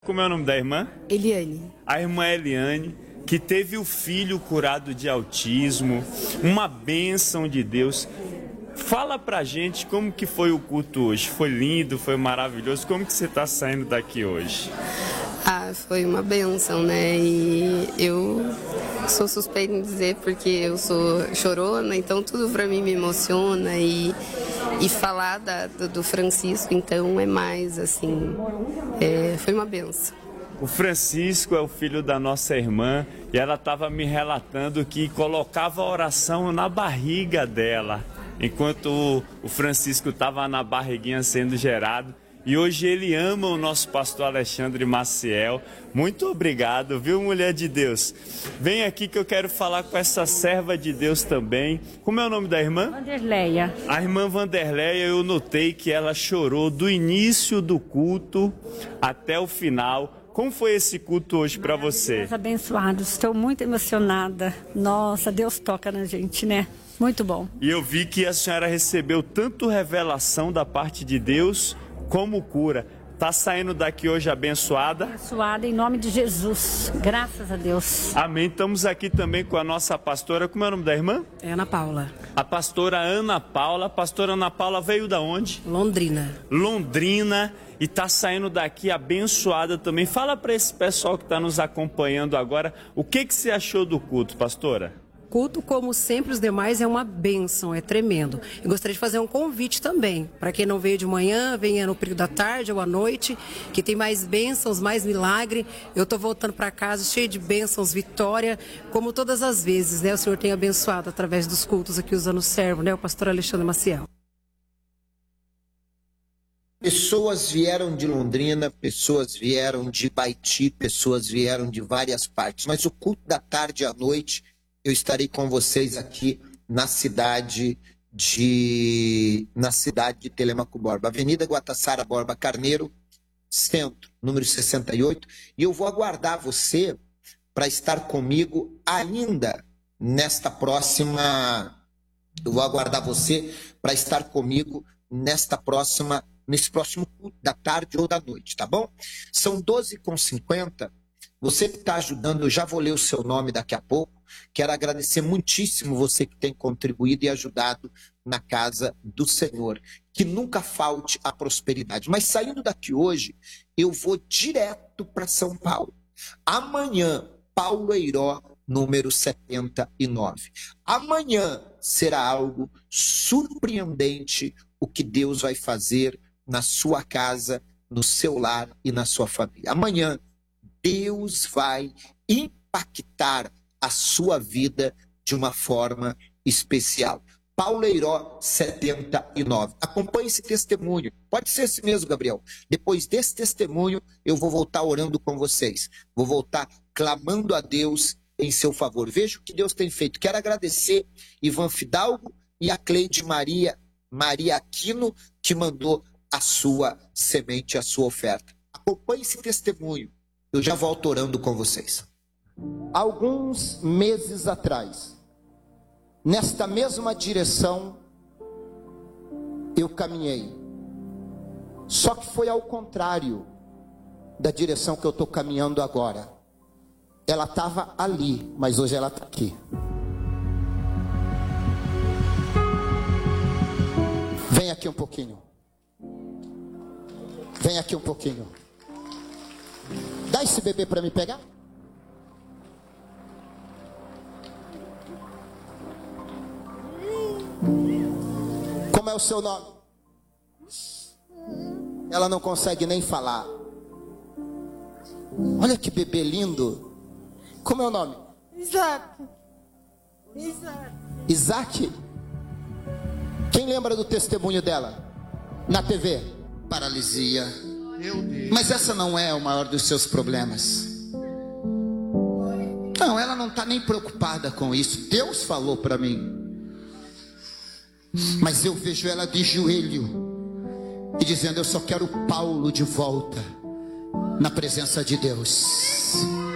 Como é o nome da irmã? Eliane. A irmã Eliane, que teve o filho curado de autismo, uma bênção de Deus. Fala pra gente como que foi o culto hoje. Foi lindo, foi maravilhoso. Como que você tá saindo daqui hoje? Foi uma bênção, né? E eu sou suspeita em dizer porque eu sou chorona, então tudo pra mim me emociona e falar do Francisco, então é mais assim, foi uma bênção. O Francisco é o filho da nossa irmã e ela estava me relatando que colocava a oração na barriga dela, enquanto o Francisco estava na barriguinha sendo gerado. E hoje ele ama o nosso pastor Alexandre Maciel. Muito obrigado, viu, mulher de Deus? Vem aqui que eu quero falar com essa serva de Deus também. Como é o nome da irmã? Vanderleia. A irmã Vanderleia, eu notei que ela chorou do início do culto até o final. Como foi esse culto hoje para você? Deus abençoado, estou muito emocionada. Nossa, Deus toca na gente, né? Muito bom. E eu vi que a senhora recebeu tanto revelação da parte de Deus como cura. Tá saindo daqui hoje abençoada? Abençoada em nome de Jesus. Graças a Deus. Amém. Estamos aqui também com a nossa pastora. Como é o nome da irmã? Ana Paula. A pastora Ana Paula. A pastora Ana Paula veio da onde? Londrina. Londrina. E tá saindo daqui abençoada também. Fala para esse pessoal que está nos acompanhando agora, o que você achou do culto, pastora? Culto, como sempre os demais, é uma bênção, é tremendo. Eu gostaria de fazer um convite também, para quem não veio de manhã, venha no período da tarde ou à noite, que tem mais bênçãos, mais milagre. Eu estou voltando para casa cheio de bênçãos, vitória, como todas as vezes, né? O Senhor tem abençoado através dos cultos aqui usando o servo, né? O pastor Alexandre Maciel. Pessoas vieram de Londrina, pessoas vieram de Baiti, pessoas vieram de várias partes, mas o culto da tarde e à noite eu estarei com vocês aqui na cidade de Telemaco Borba, Avenida Guatassara Borba Carneiro, centro, número 68, e eu vou aguardar você para estar comigo ainda nesta próxima, nesse próximo culto da tarde ou da noite, tá bom? São 12h50. Você que está ajudando, eu já vou ler o seu nome daqui a pouco. Quero agradecer muitíssimo você que tem contribuído e ajudado na casa do Senhor. Que nunca falte a prosperidade. Mas saindo daqui hoje, eu vou direto para São Paulo. Amanhã, Paulo Eiró, número 79. Amanhã será algo surpreendente o que Deus vai fazer na sua casa, no seu lar e na sua família. Amanhã, Deus vai impactar a sua vida de uma forma especial. Paulo Eiró, 79. Acompanhe esse testemunho. Pode ser esse mesmo, Gabriel. Depois desse testemunho, eu vou voltar orando com vocês. Vou voltar clamando a Deus em seu favor. Veja o que Deus tem feito. Quero agradecer Ivan Fidalgo e a Cleide Maria Aquino, que mandou a sua semente, a sua oferta. Acompanhe esse testemunho. Eu já volto orando com vocês. Alguns meses atrás, nesta mesma direção, eu caminhei. Só que foi ao contrário da direção que eu estou caminhando agora. Ela estava ali, mas hoje ela está aqui. Vem aqui um pouquinho. Vem aqui um pouquinho. Dá esse bebê para me pegar. Como é o seu nome? Ela não consegue nem falar. Olha que bebê lindo. Como é o nome? Isaac. Isaac? Quem lembra do testemunho dela? Na TV? Paralisia. Mas essa não é o maior dos seus problemas. Não, ela não está nem preocupada com isso. Deus falou para mim. Mas eu vejo ela de joelho e dizendo: eu só quero Paulo de volta na presença de Deus.